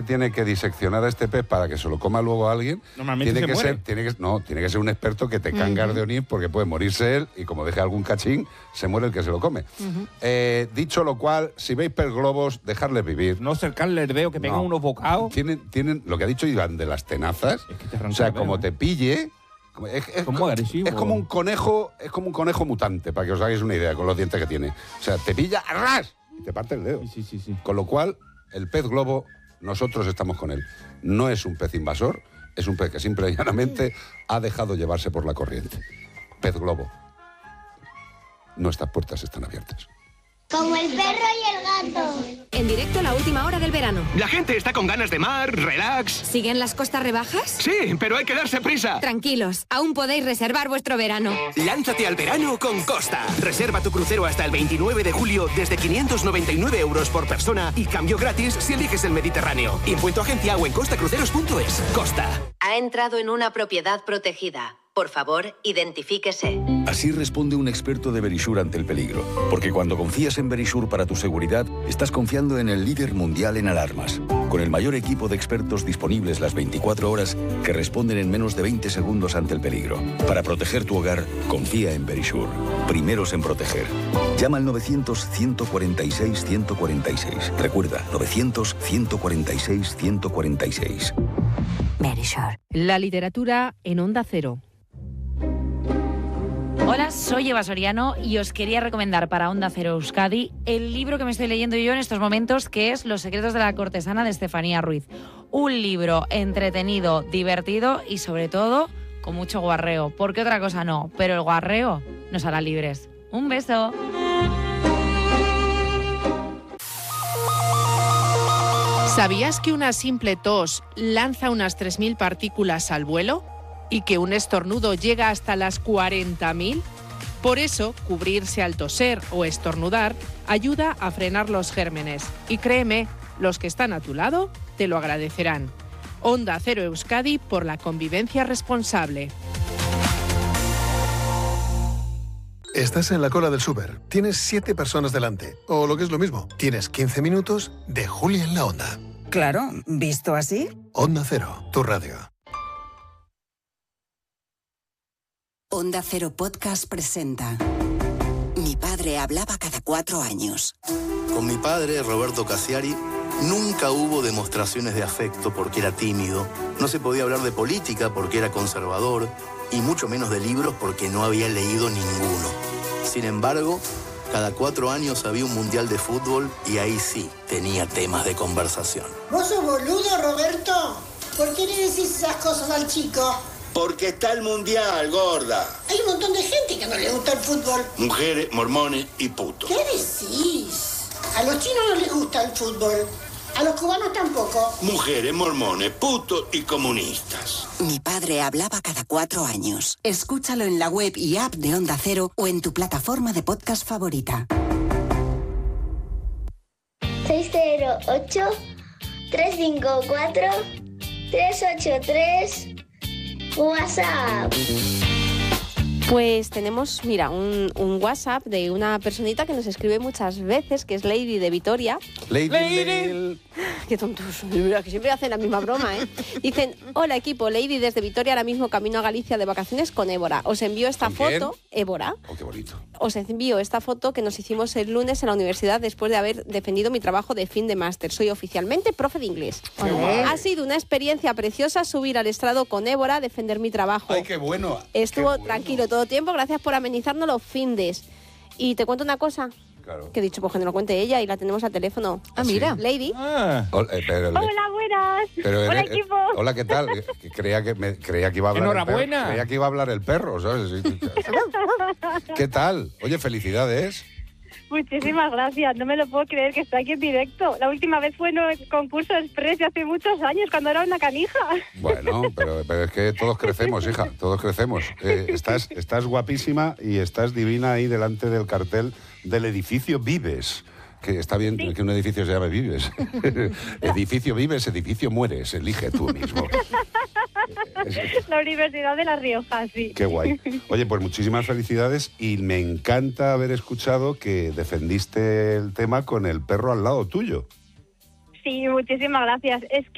tiene que diseccionar a este pez para que se lo coma luego a alguien, Normalmente tiene muere. que ser un experto que te cangas de onir, porque puede morirse él y como deje algún cachín, se muere el que se lo come. Dicho lo cual, si veis pez globos, dejarles vivir. No cercarle el dedo, que pegan unos bocados. Tienen lo que ha dicho Iván de las tenazas. Es que te arranca o sea, el dedo, como te pille... Es muy agresivo. Es como un conejo mutante, para que os hagáis una idea con los dientes que tiene. O sea, te pilla, ¡arras! Y te parte el dedo. Sí. Con lo cual, el pez globo, nosotros estamos con él. No es un pez invasor, es un pez que simple y llanamente ha dejado llevarse por la corriente. Pez globo. Nuestras puertas están abiertas. Como el perro y el gato. En directo, la última hora del verano. La gente está con ganas de mar, relax. ¿Siguen las costas rebajas? Sí, pero hay que darse prisa. Tranquilos, aún podéis reservar vuestro verano. Lánzate al verano con Costa. Reserva tu crucero hasta el 29 de julio desde 599 € por persona y cambio gratis si eliges el Mediterráneo. Impuesto agencia o en costacruceros.es. Costa. Ha entrado en una propiedad protegida. Por favor, identifíquese. Así responde un experto de Verisure ante el peligro. Porque cuando confías en Verisure para tu seguridad, estás confiando en el líder mundial en alarmas. Con el mayor equipo de expertos disponibles las 24 horas que responden en menos de 20 segundos ante el peligro. Para proteger tu hogar, confía en Verisure. Primeros en proteger. Llama al 900-146-146. Recuerda, 900-146-146. Verisure. La literatura en Onda Cero. Hola, soy Eva Soriano y os quería recomendar para Onda Cero Euskadi el libro que me estoy leyendo yo en estos momentos, que es Los secretos de la cortesana de Estefanía Ruiz. Un libro entretenido, divertido y sobre todo con mucho guarreo, porque otra cosa no, pero el guarreo nos hará libres. Un beso. ¿Sabías que una simple tos lanza unas 3.000 partículas al vuelo? ¿Y que un estornudo llega hasta las 40.000? Por eso, cubrirse al toser o estornudar ayuda a frenar los gérmenes. Y créeme, los que están a tu lado te lo agradecerán. Onda Cero Euskadi por la convivencia responsable. Estás en la cola del súper. Tienes 7 personas delante. O lo que es lo mismo, tienes 15 minutos de Julia en la Onda. Claro, ¿visto así? Onda Cero, tu radio. Onda Cero Podcast presenta Mi padre hablaba cada 4 años. Con mi padre, Roberto Cassiari, nunca hubo demostraciones de afecto porque era tímido, no se podía hablar de política porque era conservador y mucho menos de libros porque no había leído ninguno. Sin embargo, cada 4 años había un mundial de fútbol y ahí sí tenía temas de conversación. ¿Vos sos boludo, Roberto? ¿Por qué le decís esas cosas al chico? Porque está el mundial, gorda. Hay un montón de gente que no le gusta el fútbol. Mujeres, mormones y putos. ¿Qué decís? A los chinos no les gusta el fútbol. A los cubanos tampoco. Mujeres, mormones, putos y comunistas. Mi padre hablaba cada 4 años. Escúchalo en la web y app de Onda Cero o en tu plataforma de podcast favorita. 608-354-383 WhatsApp. Pues tenemos, mira, un WhatsApp de una personita que nos escribe muchas veces, que es Lady de Vitoria. Lady. Qué tontos, que siempre hacen la misma broma, ¿eh? Dicen, hola equipo, Lady desde Vitoria, ahora mismo camino a Galicia de vacaciones con Évora. Os envío esta foto, Évora. Oh, qué bonito. Os envío esta foto que nos hicimos el lunes en la universidad después de haber defendido mi trabajo de fin de máster. Soy oficialmente profe de inglés. Ha sido una experiencia preciosa subir al estrado con Évora a defender mi trabajo. ¡Ay, qué bueno! Estuvo tranquilo todo tiempo, gracias por amenizarnos los findes. Y te cuento una cosa. Claro. Que he dicho, pues que nos lo cuente ella y la tenemos al teléfono. Ah, mira. Lady. Hola, buenas. Hola, equipo. Hola, ¿qué tal? Creía que iba a hablar. Enhorabuena. Creía que iba a hablar el perro, ¿sabes? ¿Qué tal? Oye, felicidades. Muchísimas gracias, no me lo puedo creer que esté aquí en directo. La última vez fue en el concurso de Express de hace muchos años, cuando era una canija. Bueno, pero es que todos crecemos, hija, todos crecemos. Estás guapísima y estás divina ahí delante del cartel del edificio Vives. Que está bien que un edificio se llame Vives. Edificio Vives, edificio Mueres, elige tú mismo. La Universidad de La Rioja, sí. Qué guay. Oye, pues muchísimas felicidades y me encanta haber escuchado que defendiste el tema con el perro al lado tuyo. Sí, muchísimas gracias. Es